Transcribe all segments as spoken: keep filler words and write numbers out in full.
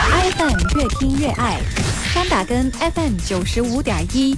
I F M 越听越爱，三打根 F M 九十五点一。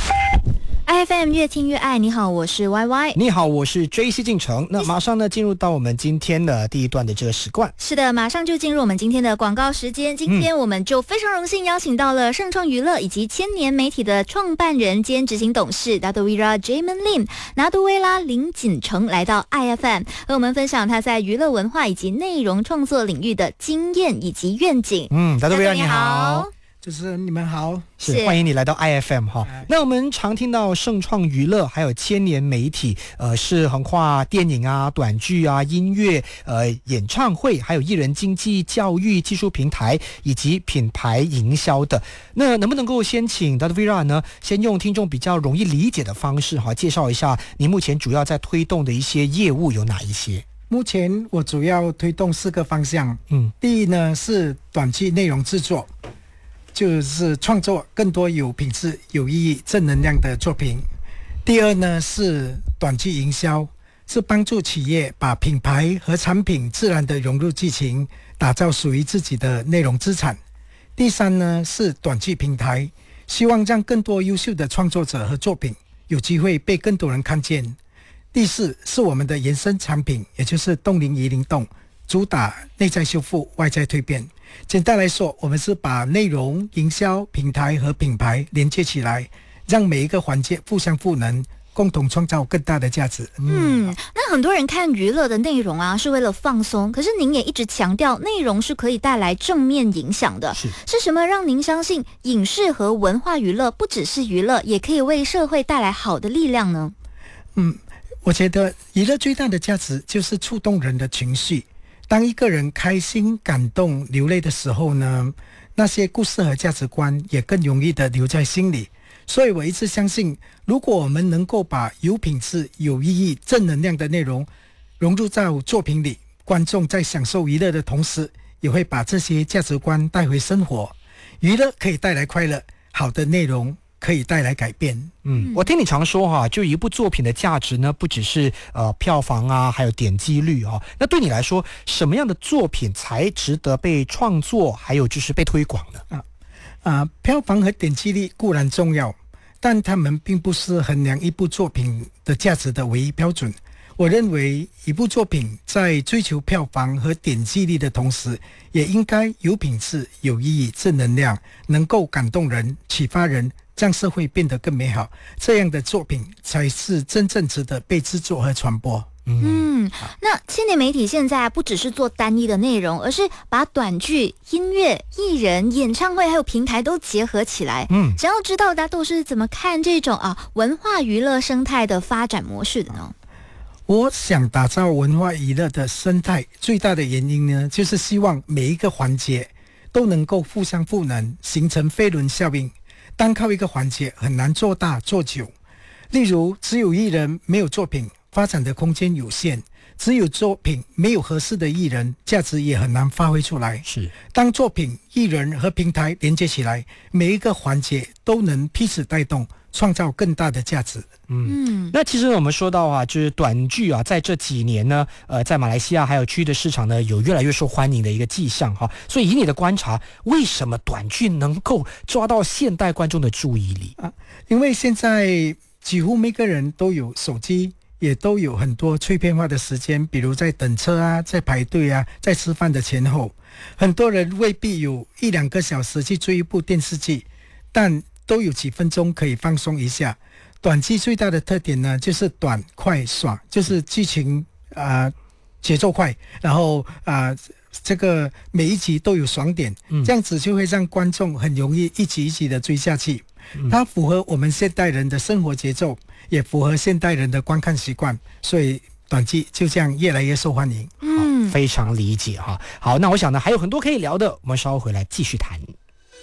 I F M 越听越爱，你好，我是 Y Y。 你好，我是 J C 进城。那马上呢进入到我们今天的第一段的这个时段。 是的，马上就进入我们今天的广告时间。今天我们就非常荣幸邀请到了盛创娱乐以及千年媒体的创办人兼执行董事 Dato' Jamin Lim 拿督威拉林锦成来到 I F M 和我们分享他在娱乐文化以及内容创作领域的经验以及愿景。 嗯 Dato' 你好。 主持人你们好， 是欢迎你来到 I F M 哈。那我们常听到盛创娱乐还有千年媒体，呃，是横跨电影啊、短剧啊、音乐、呃、演唱会，还有艺人经纪、教育、技术平台以及品牌营销的。那能不能够先请 Dato' 呢，先用听众比较容易理解的方式哈，介绍一下你目前主要在推动的一些业务有哪一些？ 目前我主要推动四个方向。嗯，第一呢是短剧内容制作。就是创作更多有品质、有意义、正能量的作品。第二呢是短剧营销，是帮助企业把品牌和产品自然地融入剧情，打造属于自己的内容资产。第三呢是短剧平台，希望让更多优秀的创作者和作品有机会被更多人看见。第四是我们的延伸产品，也就是冻龄移灵动，主打内在修复、外在蜕变。简单来说，我们是把内容、营销、平台和品牌连接起来，让每一个环节互相赋能，共同创造更大的价值。 嗯，那很多人看娱乐的内容啊，是为了放松，可是您也一直强调内容是可以带来正面影响的。是是什么让您相信影视和文化娱乐不只是娱乐，也可以为社会带来好的力量呢？ 嗯，我觉得娱乐最大的价值就是触动人的情绪。当一个人开心、感动、流泪的时候呢，那些故事和价值观也更容易的留在心里。所以我一直相信，如果我们能够把有品质、有意义、正能量的内容融入到作品里，观众在享受娱乐的同时，也会把这些价值观带回生活。娱乐可以带来快乐，好的内容可以带来改变。 嗯，我听你常说哈，就一部作品的价值呢，不只是呃票房啊，还有点击率啊。那对你来说，什么样的作品才值得被创作，还有就是被推广呢？ 啊啊，票房和点击率固然重要，但他们并不是衡量一部作品的价值的唯一标准。我认为一部作品在追求票房和点击率的同时，也应该有品质、有意义、正能量，能够感动人、启发人，让社会变得更美好，这样的作品才是真正值得被制作和传播。 嗯，那千年媒体现在不只是做单一的内容，而是把短剧、音乐、艺人、演唱会还有平台都结合起来。嗯，想要知道大家是怎么看这种啊文化娱乐生态的发展模式的呢？ 我想打造文化娱乐的生态，最大的原因呢，就是希望每一个环节都能够互相赋能，形成飞轮效应。单靠一个环节很难做大做久，例如只有艺人没有作品，发展的空间有限；只有作品没有合适的艺人，价值也很难发挥出来。是，当作品、艺人和平台连接起来，每一个环节都能彼此带动，创造更大的价值。 嗯，那其实我们说到啊，就是短剧啊，在这几年呢，呃，在马来西亚还有区域的市场呢，有越来越受欢迎的一个迹象哈。所以以你的观察，为什么短剧能够抓到现代观众的注意力啊？ 因为现在几乎每个人都有手机，也都有很多碎片化的时间，比如在等车啊，在排队啊，在吃饭的前后，很多人未必有一两个小时去追一部电视剧，但都有几分钟可以放松一下。短剧最大的特点呢，就是短快爽，就是剧情啊、呃、节奏快，然后啊、呃、这个每一集都有爽点、嗯，这样子就会让观众很容易一集一集的追下去。嗯、它符合我们现代人的生活节奏，也符合现代人的观看习惯，所以短剧就这样越来越受欢迎。 嗯，非常理解哈。好，那我想呢还有很多可以聊的，我们稍后回来继续谈。